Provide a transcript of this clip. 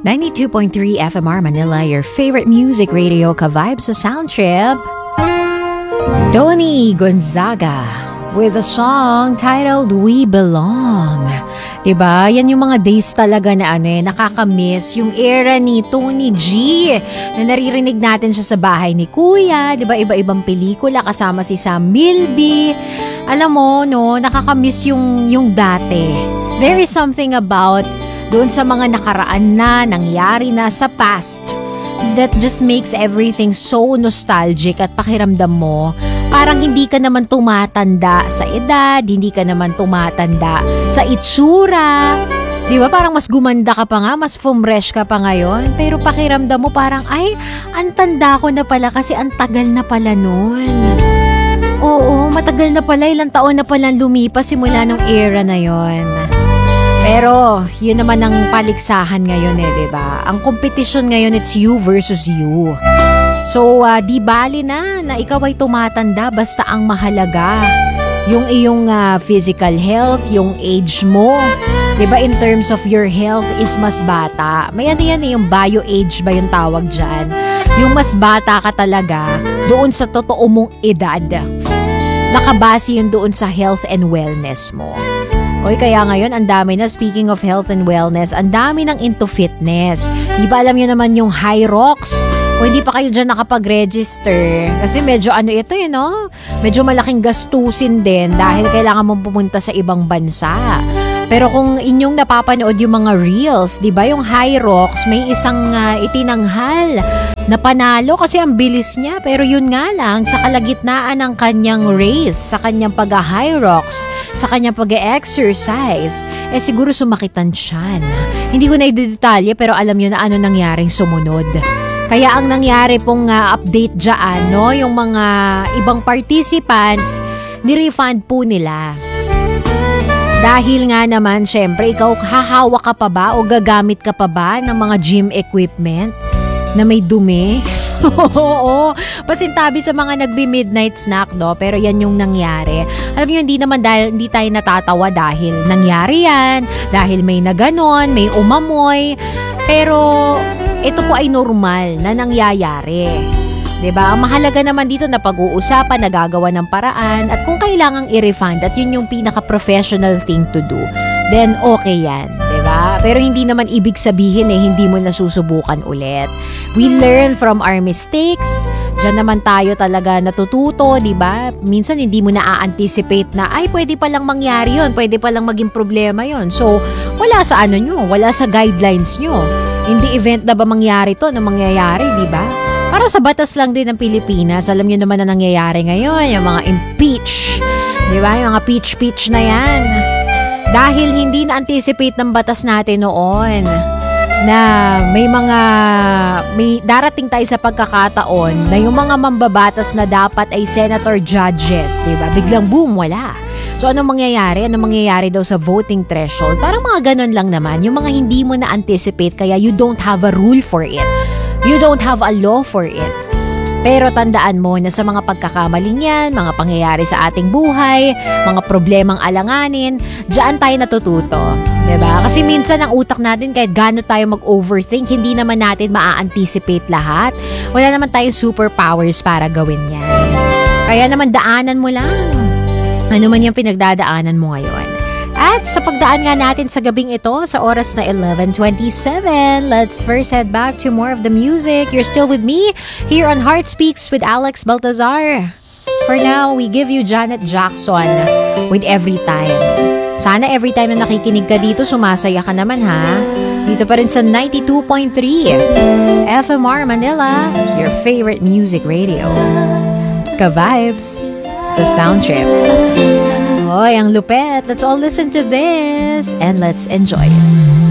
92.3 FMR Manila, your favorite music radio ka-vibes sa Sound Trip. Tony Gonzaga with a song titled We Belong. Diba? Yan yung mga days talaga na nakakamiss. Yung era ni Tony G na naririnig natin siya sa bahay ni Kuya. Diba? Iba-ibang pelikula kasama si Sam Milby. Alam mo, no, nakakamiss yung dati. There is something about doon sa mga nakaraan na, nangyari na sa past, that just makes everything so nostalgic at pakiramdam mo, parang hindi ka naman tumatanda sa edad, hindi ka naman tumatanda sa itsura. Di ba? Parang mas gumanda ka pa nga, mas fumresh ka pa ngayon. Pero pakiramdam mo parang, ay, ang tanda ko na pala kasi ang tagal na pala nun. Oo, matagal na pala, ilang taon na pala lumipas simula nung era na yon. Pero, yun naman ang paligsahan ngayon diba? Ang competition ngayon, it's you versus you. So, di bali na ikaw ay tumatanda, basta ang mahalaga yung iyong physical health, yung age mo. Diba, in terms of your health is mas bata. May yan yung bio-age ba yung tawag dyan? Yung mas bata ka talaga doon sa totoo mong edad. Nakabase yun doon sa health and wellness mo. Oy, kaya ngayon, ang dami na, speaking of health and wellness, ang dami ng into fitness. Di ba alam nyo naman yung High Rocks? O hindi pa kayo dyan nakapag-register. Kasi medyo ito no? Medyo malaking gastusin din dahil kailangan mong pumunta sa ibang bansa. Pero kung inyong napapanood yung mga reels, di ba yung High Rocks, may isang itinanghal na panalo kasi ang bilis niya. Pero yun nga lang, sa kalagitnaan ng kanyang race, sa kanyang pag-High Rocks, sa kanyang pag-exercise, siguro sumakitan siya. Hindi ko na i-detalye pero alam nyo na ano nangyaring sumunod. Kaya ang nangyari pong update dyan, no, yung mga ibang participants, ni-refund po nila. Dahil nga naman, syempre, ikaw hahawak ka pa ba o gagamit ka pa ba ng mga gym equipment na may dumi? Oo, pasintabi sa mga nagbi-midnight snack, no? Pero yan yung nangyari. Alam niyo, hindi tayo natatawa dahil nangyari yan, dahil may naganon, may umamoy. Pero ito po ay normal na nangyayari. Diba? Ang mahalaga naman dito na pag-uusapan, nagagawa ng paraan, at kung kailangang i-refund at yun yung pinaka-professional thing to do, then okay yan. Diba? Pero hindi naman ibig sabihin hindi mo nasusubukan ulit. We learn from our mistakes. Diyan naman tayo talaga natututo, diba? Minsan hindi mo na-anticipate na, ay pwede palang mangyari yun, pwede palang maging problema yun. So, wala sa wala sa guidelines nyo. In the event na ba mangyari to, na mangyayari, diba? Para sa batas lang din ng Pilipinas, alam nyo naman na nangyayari ngayon, yung mga impeach. Di ba? Yung mga peach na yan. Dahil hindi na-anticipate ng batas natin noon na may darating tayo sa pagkakataon na yung mga mambabatas na dapat ay senator judges, di ba? Biglang boom, wala. So anong mangyayari? Anong mangyayari daw sa voting threshold? Parang mga ganun lang naman. Yung mga hindi mo na-anticipate kaya you don't have a rule for it. You don't have a law for it. Pero tandaan mo na sa mga pagkakamaling yan, mga pangyayari sa ating buhay, mga problemang alanganin, diyan tayo natututo. Diba? Kasi minsan ang utak natin kahit gaano tayo mag-overthink, hindi naman natin maa-anticipate lahat. Wala naman tayong superpowers para gawin yan. Kaya naman daanan mo lang. Ano man yung pinagdadaanan mo ngayon. At sa pagdaan nga natin sa gabing ito, sa oras na 11:27, let's first head back to more of the music. You're still with me here on Heart Speaks with Alex Baltazar. For now, we give you Janet Jackson with Every Time. Sana every time na nakikinig ka dito, sumasaya ka naman ha. Dito pa rin sa 92.3 FMR Manila, your favorite music radio. Ka-vibes sa Sound Trip. Hoy, ang lupet. Let's all listen to this and let's enjoy it.